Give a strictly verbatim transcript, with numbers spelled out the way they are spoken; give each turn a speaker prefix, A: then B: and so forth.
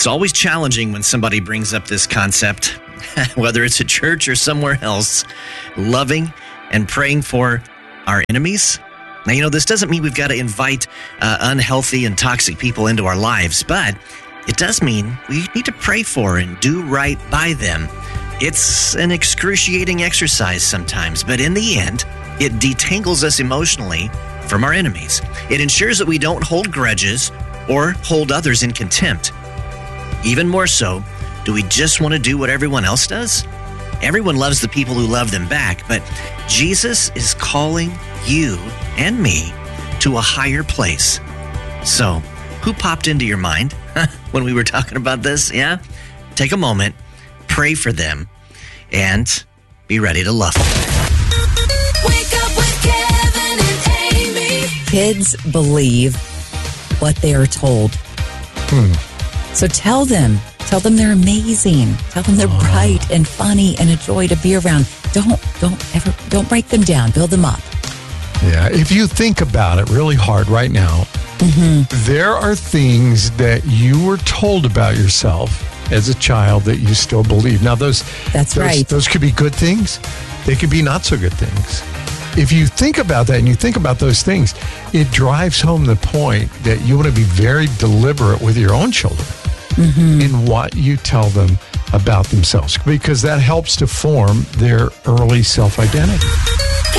A: It's always challenging when somebody brings up this concept, whether it's at church or somewhere else, loving and praying for our enemies. Now, you know, this doesn't mean we've got to invite uh, unhealthy and toxic people into our lives, but it does mean we need to pray for and do right by them. It's an excruciating exercise sometimes, but in the end, it detangles us emotionally from our enemies. It ensures that we don't hold grudges or hold others in contempt. Even more so, do we just want to do what everyone else does? Everyone loves the people who love them back, but Jesus is calling you and me to a higher place. So, who popped into your mind when we were talking about this? Yeah? Take a moment, pray for them, and be ready to love them.
B: Wake up with Kevin and Amy.
C: Kids believe what they are told.
D: Hmm.
C: So tell them. Tell them they're amazing. Tell them they're
D: Oh.
C: bright and funny and a joy to be around. Don't don't ever don't break them down. Build them up.
D: Yeah, if you think about it really hard right now,
C: Mm-hmm.
D: there are things that you were told about yourself as a child that you still believe. Now, those
C: That's
D: those,
C: right.
D: Those could be good things. They could be not so good things. If you think about that and you think about those things, it drives home the point that you want to be very deliberate with your own children
C: Mm-hmm.
D: in what you tell them about themselves, because that helps to form their early self-identity.